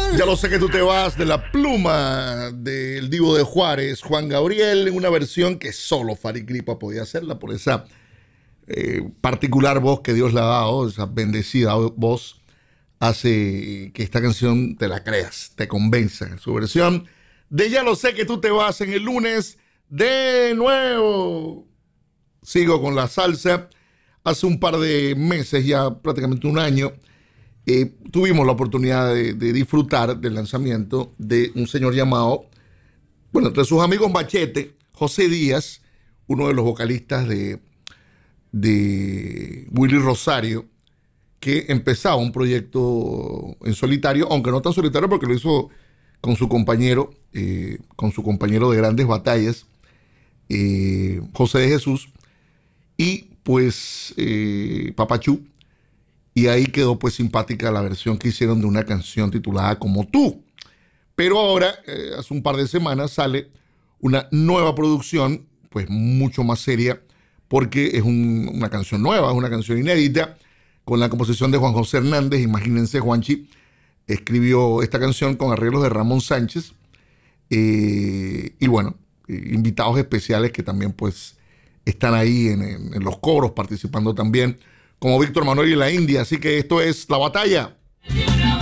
Ya lo sé que tú te vas, de la pluma del Divo de Juárez, Juan Gabriel, en una versión que solo Fari Kripa podía hacerla por esa particular voz que Dios le ha dado, esa bendecida voz, hace que esta canción te la creas, te convenza. En su versión de Ya lo sé que tú te vas en el lunes de nuevo. Sigo con la salsa. Hace un par de meses, ya prácticamente un año, tuvimos la oportunidad de disfrutar del lanzamiento de un señor llamado, bueno, entre sus amigos Machete, José Díaz, uno de los vocalistas de Willy Rosario, que empezaba un proyecto en solitario, aunque no tan solitario porque lo hizo con su compañero de grandes batallas, José de Jesús, y pues Papachú. Y ahí quedó pues simpática la versión que hicieron de una canción titulada Como tú. Pero ahora, hace un par de semanas, sale una nueva producción, pues mucho más seria, porque es una canción nueva, es una canción inédita, con la composición de Juan José Hernández. Imagínense, Juanchi escribió esta canción con arreglos de Ramón Sánchez, y bueno, invitados especiales que también pues están ahí en los coros participando también, como Víctor Manuel y la India. Así que esto es La Batalla.